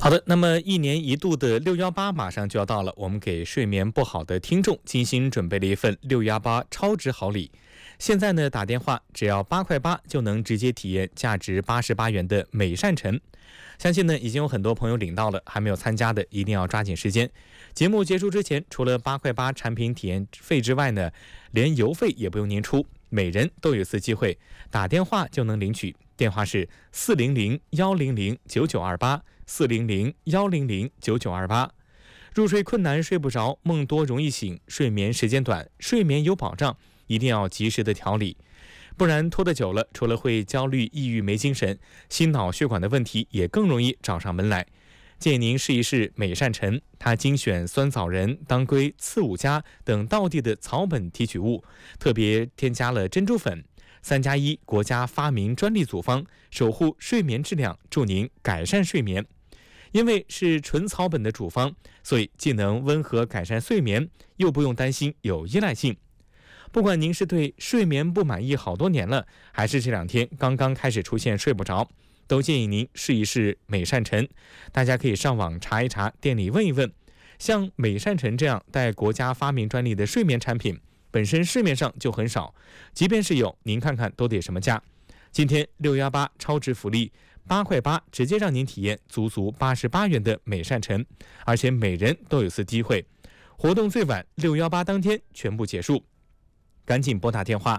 好的，那么1年1度的618马上就要到了，我们给睡眠不好的听众精心准备了一份618超值好礼。现在呢，打电话只要8块8就能直接体验价值88元的美善晨。相信呢，已经有很多朋友领到了，还没有参加的一定要抓紧时间。节目结束之前，除了8块8产品体验费之外呢，连邮费也不用您出，每人都有一次机会打电话就能领取。电话是400-100-9928，400-100-9928。入睡困难睡不着，梦多容易醒，睡眠时间短，睡眠有保障，一定要及时的调理，不然拖得久了，除了会焦虑、抑郁、没精神，心脑血管的问题也更容易找上门来。建议您试一试美善晨，它精选酸枣仁、当归、刺五加等道地的草本提取物，特别添加了珍珠粉，3+1国家发明专利组方，守护睡眠质量，助您改善睡眠。因为是纯草本的主方，所以既能温和改善睡眠，又不用担心有依赖性。不管您是对睡眠不满意好多年了，还是这2天刚刚开始出现睡不着，都建议您试一试美善晨。大家可以上网查一查，店里问一问。像美善晨这样带国家发明专利的睡眠产品，本身市面上就很少，即便是有，您看看都得什么价。今天618超值福利，8块8直接让您体验足88元的美善晨，而且每人都有次机会。活动最晚618当天全部结束，赶紧拨打电话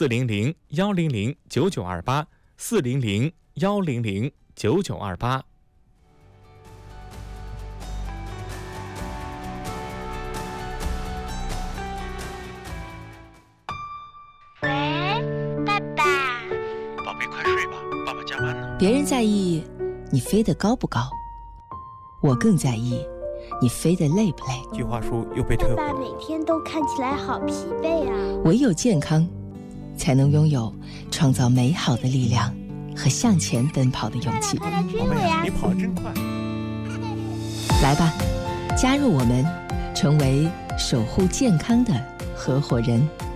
400-100-9928，400-100-9928。 别人在意你飞得高不高，我更在意你飞得累不累。 计划书又被退回了。 爸爸每天都看起来好疲惫啊。 唯有健康，才能拥有创造美好的力量和向前奔跑的勇气。 快来追我呀！ 你跑得真快。 来吧，加入我们，成为守护健康的合伙人。